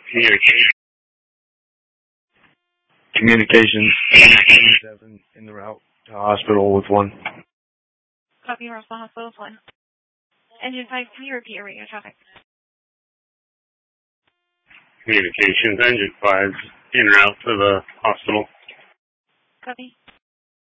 Communication. Communications. In the route to hospital with 1. Copy, Roswell Hospital 1. Engine 5, can you repeat your radio traffic? Communications, engine 5, en route to the hospital. Copy.